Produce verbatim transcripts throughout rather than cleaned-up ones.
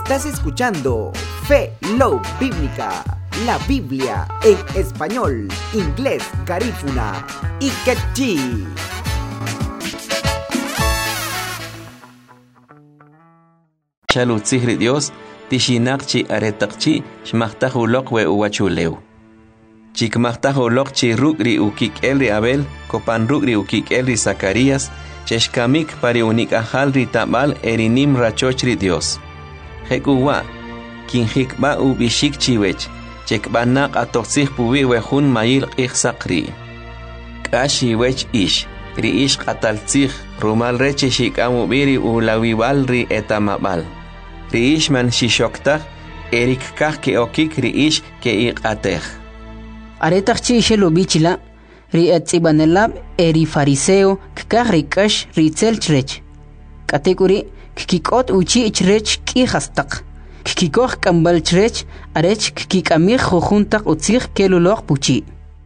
Estás escuchando Fe Love Bíblica, la Biblia en español, inglés, garífuna y quechí. Chalutzihri Dios, tishinakchi aretakchi, shmachtajulok we uwachuleu. Chikmachtajulok chi rugri ukik elri Abel, kopan rugri ukik elri Zacarías, cheshkamik pari unik ajalri tabal erinim rachochri Dios. Hekuwa, kinjikba ubishik chiwech, chekbanak atoxih puwi wehun mayil ichsakri. Kashi wech ish, ri ish qataltzih, rumal reche shikamubiri ulawibalri etamabal. Ri ish man shishoktaj, erik kaj ke okik ri ish ke iqatej. Aretakchi ishelo bichila, ri etzibanelab eri fariseo kkaj ri kash ri tzelchrech. Katekuri, kikikot uchi ichrech ki hastak. Kikikoh kambal chrech, arech kikikamir jojuntak utzir kelulok puchi.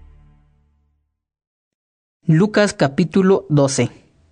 Lucas capítulo doce.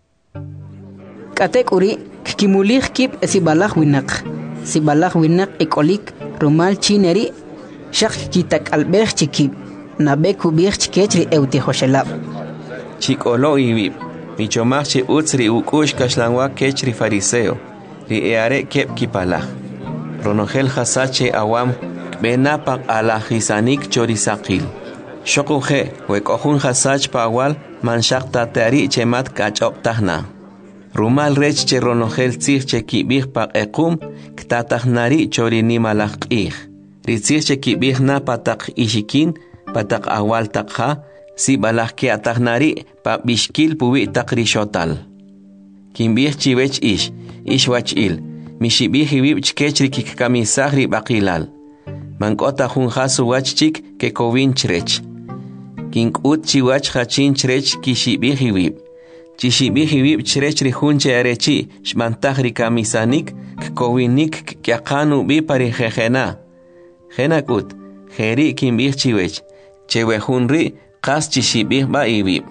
Katekuri, kikimulich kip sibalach winak. Sibalach winak ekolik, rumal chineri, shak kitak albech chikip. Nabe kubir chikechri eutihoshelab. Chikolo ibib, michomachi utzri ukush kashlangwa kechri fariseo. Ri eare kep kipalach. Ronogel hasache awam benapak alajisanik chorisakil. Shokuje, wekohun hasach pawal manshak tatari chemat kachop tahna. Rumal rech che ronogel tzir che kibih pak ekum ktatahnari chorini malach ih. Ritzir che kibih na patak ishikin patak awal takha si balach ke atahnari pa bishkil puwi takrishotal. Kimbih chiwech ish, ish wach il. Mishibih hibib chkechri kikamisahri bakilal. Mankota hun hasu wachchik ke kovin chrech. Kinkut chiwach hachin chrech kishibih hibib. Chishibih hibib chrechri hunche arechi shmantahri kamisanik kovinik kyakanu bi pari jejena. Jenakut, jeri kimbih chiwech. Chewehunri kas chishibih ba ibib.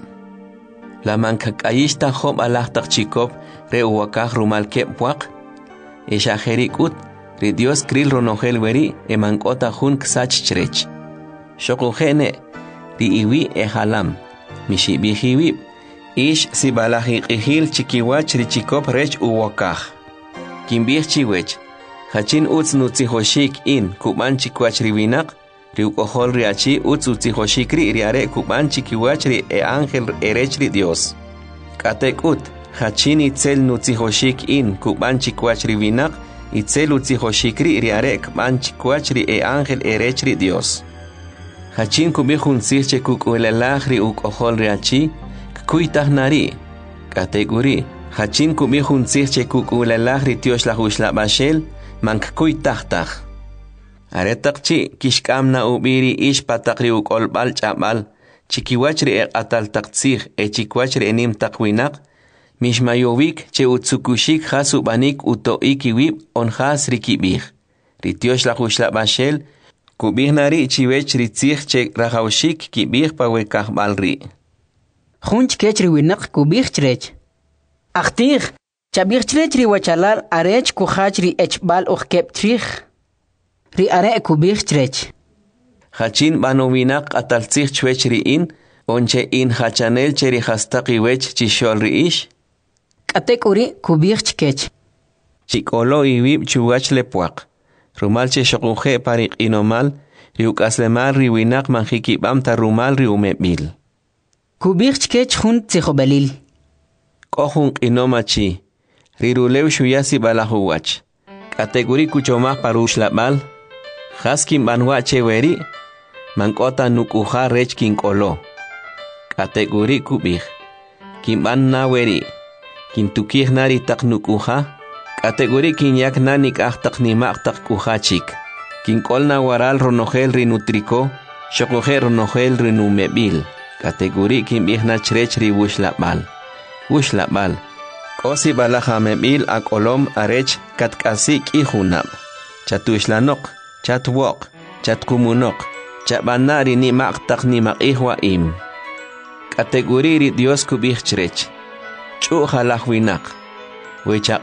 La mankakayishta hob alahtak chikop re uwakah rumal kepwak. Esha jerikut, ri Dios kril ronogel weri emankota hun ksach chrech. Shokujene, ri iwi ehalam, mishibihiwib, ish sibalahi ihil chikiwach ri chikop rech uwakah. Kimbih chiwech, hachin utz nutzihoshik in kuban chikwach riwinak, ri ukohol riachi utz utzihoshikri riare kuban chikiwach ri e ángel erech ri Dios. Katekut, hachin itzel nutzihoshik in kuban chikwach riwinak, itzel utzihoshikri riare kuban chikwach ri e ángel erech ri Dios. Hachin kubihun sirche kukuelelach ri ukohol riachi, kuitahnari. Kateguri, hachin kubihun sirche kukuelelach ri tioshlah bashel, mank kuitahtach. Aretakchi kishkamna ubiri ish patakri ukolbal chabal, chikiwachri e ataltaktzih e chikwachri enim takwinak, mishmayovik che utsukushik hasubanik utoikiwib on has rikibih. Ritiosh la hushla bashel, kubihnari chiwech ritzih che rahaushik kibih pawekah balri. Hunch kechri winak kubih chrech. Achtir, chabih chrech ri wachalal arech kuhachri echbal ukep trich. Ri are kubih chrech. Hachin banowinak ataltzih chwech ri in, onche in hachanel cheri hastaki wech chishol ri ish. Katekuri kubih chkech. Chikolo ibib chuwach lepuak. Rumal che shokuje parik inomal, riuk aslemal riwinak manjikibam ta rumal riumebil. Kubih chkech hun tzihobelil. Kohun inomachi, rirulew shuyasi balahuwach. Kategori kuchomah parush labal, haskim banwache weri, mankota nukuha rech kinkolo. Kategori kubih, kimban na weri, kintukih nari tak nukuha, kategori kinyak nanik ahtak nimak tak kuhachik. Kinkol na waral ronogel rinutriko, shokohe ronogel rinumebil. Kategori kimbih na chrech ri wush labal. Wush labal. Kosi balaha mebil akolom arech katkasik ihunab. Chatushlanok, chatwok, chatkumunok, chabanari ni maktak ni makihwa im. Kategori ri Dios kubih chrech. Chu halahwinak. Wecha